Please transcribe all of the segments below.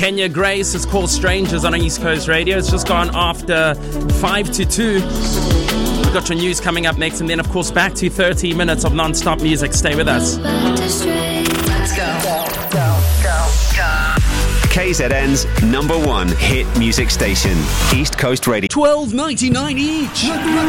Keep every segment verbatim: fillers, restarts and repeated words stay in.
Kenya Grace is called Strangers on East Coast Radio. It's just gone after five to two. We've got your news coming up next, and then, of course, back to thirty minutes of non-stop music. Stay with us. Let's go. Go, go, go, go. K Z N's number one hit music station, East Coast Radio. twelve ninety-nine each.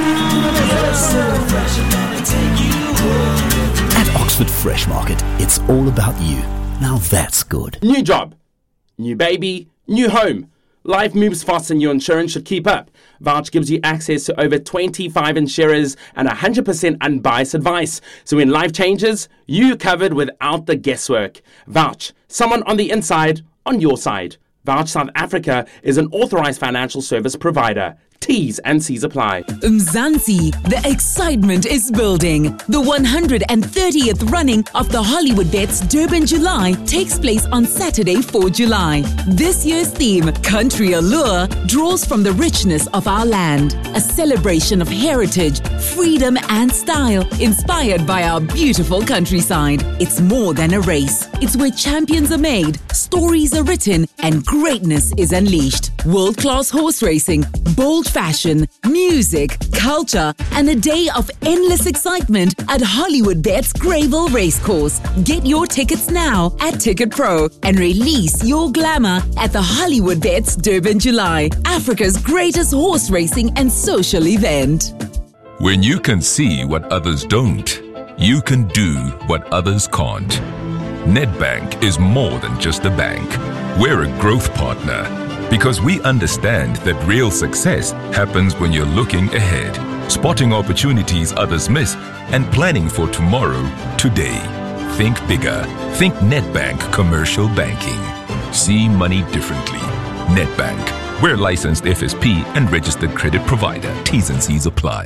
At Oxford Fresh Market, it's all about you. Now that's good. New job, new baby, new home. Life moves fast and your insurance should keep up. Vouch gives you access to over twenty-five insurers and one hundred percent unbiased advice. So when life changes, you're covered without the guesswork. Vouch, someone on the inside, on your side. Vouch South Africa is an authorized financial service provider. T's and C's apply. Mzansi, the excitement is building. The one hundred thirtieth running of the Hollywood Bets Durban July takes place on Saturday, the fourth of July. This year's theme, Country Allure, draws from the richness of our land. A celebration of heritage, freedom and style, inspired by our beautiful countryside. It's more than a race. It's where champions are made, stories are written, and greatness is unleashed. World-class horse racing, bold fashion, music, culture, and a day of endless excitement at Hollywood Bets Greyville Racecourse. Get your tickets now at Ticket Pro and release your glamour at the Hollywood Bets Durban July, Africa's greatest horse racing and social event. When you can see what others don't, you can do what others can't. Nedbank is more than just a bank. We're a growth partner, because we understand that real success happens when you're looking ahead, spotting opportunities others miss, and planning for tomorrow, today. Think bigger. Think Nedbank Commercial Banking. See money differently. Nedbank. We're a licensed F S P and registered credit provider. T's and C's apply.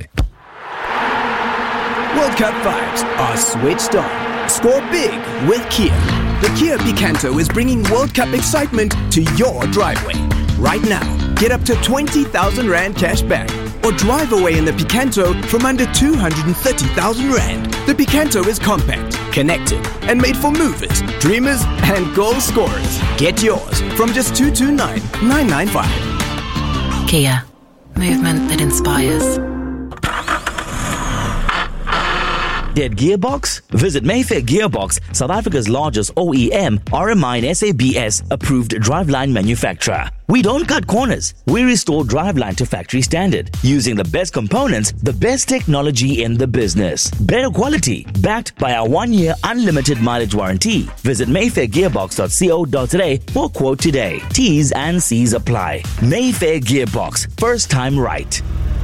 World Cup vibes are switched on. Score big with Kia. The Kia Picanto is bringing World Cup excitement to your driveway. Right now, get up to twenty thousand rand cash back or drive away in the Picanto from under two hundred thirty thousand rand. The Picanto is compact, connected, and made for movers, dreamers, and goal scorers. Get yours from just two hundred twenty-nine thousand nine hundred ninety-five. Kia. Movement that inspires. Dead Gearbox? Visit Mayfair Gearbox, South Africa's largest O E M, R M I and S A B S approved driveline manufacturer. We don't cut corners. We restore driveline to factory standard, using the best components, the best technology in the business. Better quality, backed by our one-year unlimited mileage warranty. Visit mayfair gearbox dot co dot za for quote today. T's and C's apply. Mayfair Gearbox, first time right.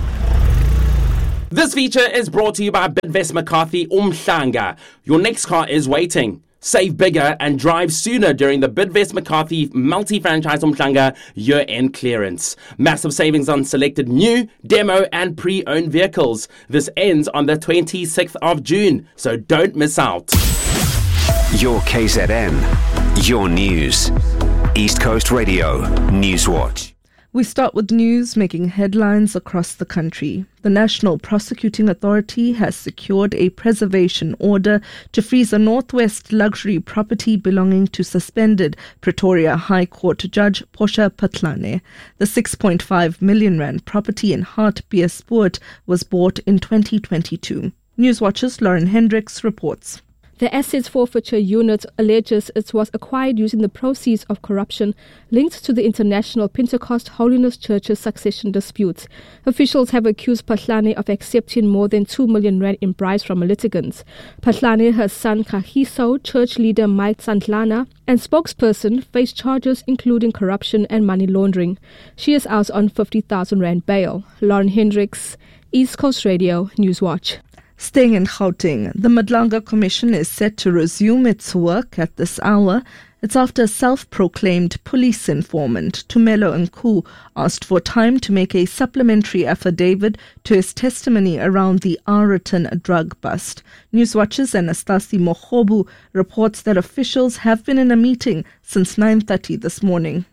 This feature is brought to you by Bidvest McCarthy Umhlanga. Your next car is waiting. Save bigger and drive sooner during the Bidvest McCarthy multi-franchise Umhlanga year-end clearance. Massive savings on selected new, demo and pre-owned vehicles. This ends on the twenty-sixth of June, so don't miss out. Your K Z N, your news. East Coast Radio, Newswatch. We start with news making headlines across the country. The National Prosecuting Authority has secured a preservation order to freeze a Northwest luxury property belonging to suspended Pretoria High Court Judge Portia Patlane. The six point five million rand property in Hartbeespoort was bought in twenty twenty-two. Newswatch's Lauren Hendricks reports. The assets forfeiture unit alleges it was acquired using the proceeds of corruption linked to the International Pentecost Holiness Church's succession disputes. Officials have accused Patlane of accepting more than two million rand in bribes from litigants. Patlane, her son Kahiso, church leader Mike Santlana, and spokesperson face charges including corruption and money laundering. She is out on fifty thousand rand bail. Lauren Hendricks, East Coast Radio, Newswatch. Staying in Gauteng, the Madlanga Commission is set to resume its work at this hour. It's after a self-proclaimed police informant, Tumelo Nku, asked for time to make a supplementary affidavit to his testimony around the Ariton drug bust. Newswatch's Anastasi Mohobu reports that officials have been in a meeting since nine thirty this morning.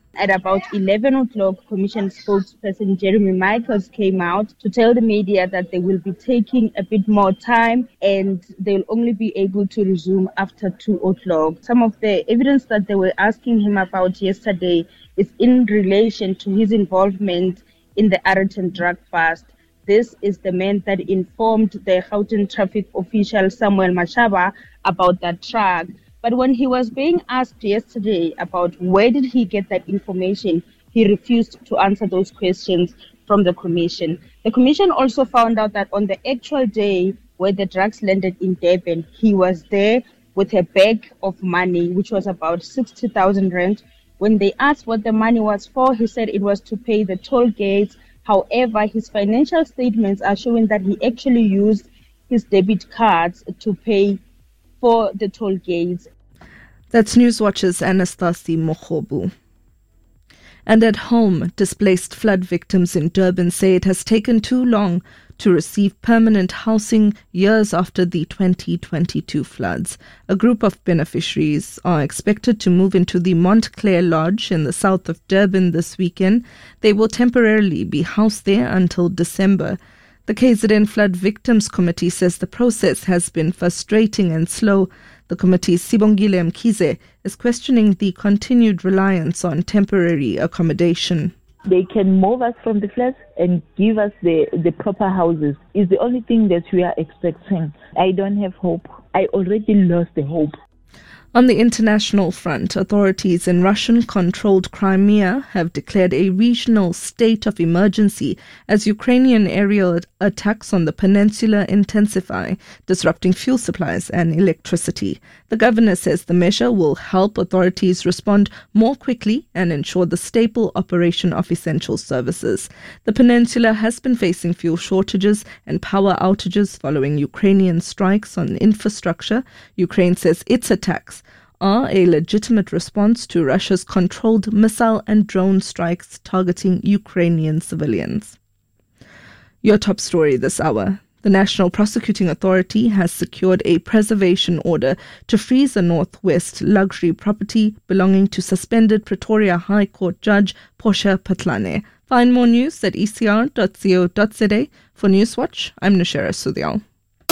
At about eleven o'clock, Commission spokesperson Jeremy Michaels came out to tell the media that they will be taking a bit more time and they'll only be able to resume after two o'clock. Some of the evidence that they were asking him about yesterday is in relation to his involvement in the Areton drug bust. This is the man that informed the Gauteng traffic official Samuel Mashaba about that truck. But when he was being asked yesterday about where did he get that information, he refused to answer those questions from the commission. The commission also found out that on the actual day where the drugs landed in Durban, he was there with a bag of money, which was about sixty thousand rand. When they asked what the money was for, he said it was to pay the toll gates. However, his financial statements are showing that he actually used his debit cards to pay for the toll gates. That's Newswatch's Anastasi Mokobu. And at home, displaced flood victims in Durban say it has taken too long to receive permanent housing years after the twenty twenty-two floods. A group of beneficiaries are expected to move into the Montclair Lodge in the south of Durban this weekend. They will temporarily be housed there until December. The K Z N Flood Victims Committee says the process has been frustrating and slow. The committee's Sibongile Mkhize is questioning the continued reliance on temporary accommodation. They can move us from the flats and give us the, the proper houses is the only thing that we are expecting. I don't have hope. I already lost the hope. On the international front, authorities in Russian-controlled Crimea have declared a regional state of emergency as Ukrainian aerial attacks on the peninsula intensify, disrupting fuel supplies and electricity. The governor says the measure will help authorities respond more quickly and ensure the stable operation of essential services. The peninsula has been facing fuel shortages and power outages following Ukrainian strikes on infrastructure. Ukraine says its attacks are a legitimate response to Russia's controlled missile and drone strikes targeting Ukrainian civilians. Your top story this hour. The National Prosecuting Authority has secured a preservation order to freeze a Northwest luxury property belonging to suspended Pretoria High Court Judge Portia Patlane. Find more news at e c r dot co dot z a. For Newswatch, I'm Nushera Sudyal.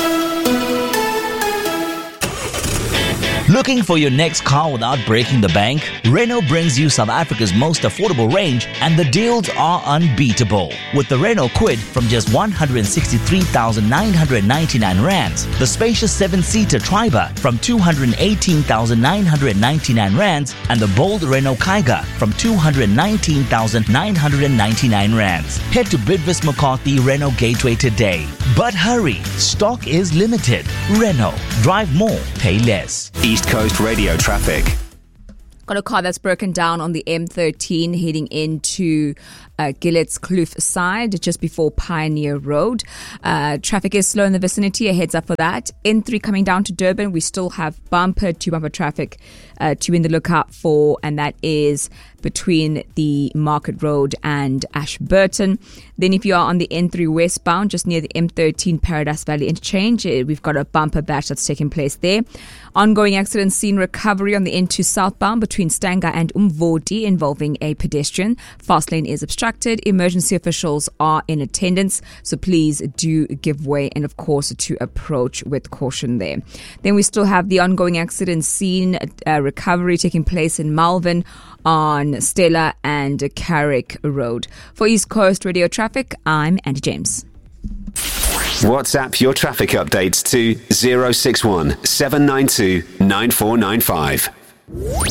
Looking for your next car without breaking the bank? Renault brings you South Africa's most affordable range, and the deals are unbeatable. With the Renault Kwid from just one hundred sixty-three thousand nine hundred ninety-nine rands, the spacious seven-seater Triber from two hundred eighteen thousand nine hundred ninety-nine rands, and the bold Renault Kiger from two hundred nineteen thousand nine hundred ninety-nine rands. Head to Bidvest McCarthy Renault Gateway today. But hurry, stock is limited. Renault, drive more, pay less. East Coast Radio traffic. Got a car that's broken down on the M thirteen heading into uh, Gillet's Kloof side just before Pioneer Road. Uh, traffic is slow in the vicinity, a heads up for that. N three coming down to Durban, we still have bumper to bumper traffic uh, to be in the lookout for, and that is between the Market Road and Ashburton. Then if you are on the N three westbound, just near the M thirteen Paradise Valley interchange, we've got a bumper bash that's taking place there. Ongoing accident scene recovery on the N two southbound between Stanger and Umvoti involving a pedestrian. Fast lane is obstructed. Emergency officials are in attendance, so please do give way and, of course, to approach with caution there. Then we still have the ongoing accident scene uh, recovery taking place in Malvern on Stella and Carrick Road. For East Coast Radio Traffic, I'm Andy James. WhatsApp your traffic updates to zero six one seven nine two nine four nine five.